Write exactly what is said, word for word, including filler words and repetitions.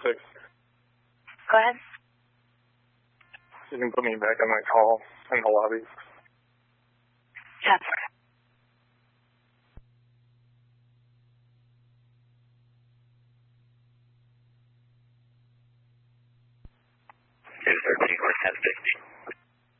six. Go ahead. You can put me back on my call in the lobby. ten. two thirteen or ten fifty.